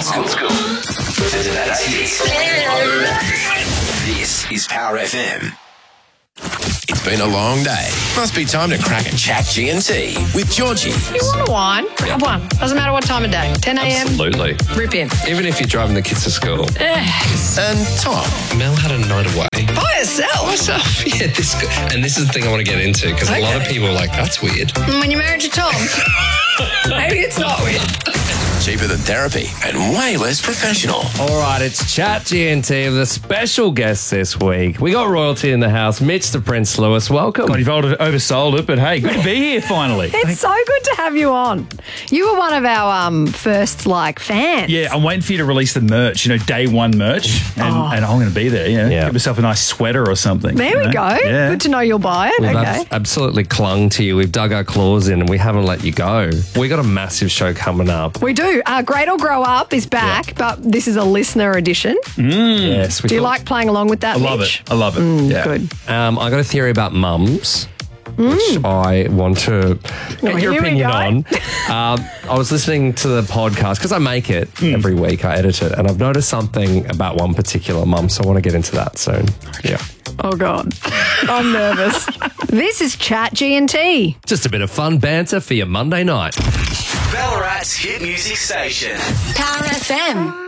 school to today's hits. This is Power FM. It's been a long day. Must be time to crack a chat G&T with Georgie. You want a wine? Grab one. Doesn't matter what time of day. 10 a.m. Absolutely. Rip in. Even if you're driving the kids to school. Yes. And Tom. Mel had a night away. By herself. Myself. Yeah, this is the thing I want to get into because a lot of people are like, that's weird. When you're married to Tom, maybe it's not weird. Cheaper than therapy and way less professional. All right, it's Chat G&T with a special guest this week. We got royalty in the house. Mitch the Prince Lewis, welcome. God, you've oversold it, but hey, good to be here finally. It's so good to have you on. You were one of our first, fans. Yeah, I'm waiting for you to release the merch, day one merch, and I'm going to be there, Yeah. Get myself a nice sweater or something. There we go. Yeah. Good to know you'll buy it. We've Okay. absolutely clung to you. We've dug our claws in and we haven't let you go. We got a massive show coming up. We do. Great or Grow Up is back, but this is a listener edition. Yes. Do you like playing along with that, I love Mitch? it. I love it. Yeah. Good. I got a theory about mums, which I want to get your here we opinion go. on. I was listening to the podcast because I make it every week. I edit it, and I've noticed something about one particular mum, so I want to get into that soon. Yeah. Oh, God. I'm nervous. This is Chat G&T. Just a bit of fun banter for your Monday night. Ballarat's hit music station. Power FM.